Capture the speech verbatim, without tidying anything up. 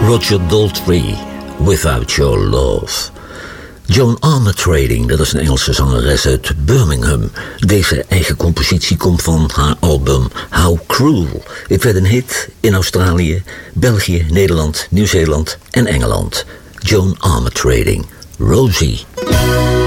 Roger Daltrey, Without Your Love. Joan Armatrading, dat is een Engelse zangeres uit Birmingham. Deze eigen compositie komt van haar album How Cruel. Het werd een hit in Australië, België, Nederland, Nieuw-Zeeland en Engeland. Joan Armatrading, Rosie.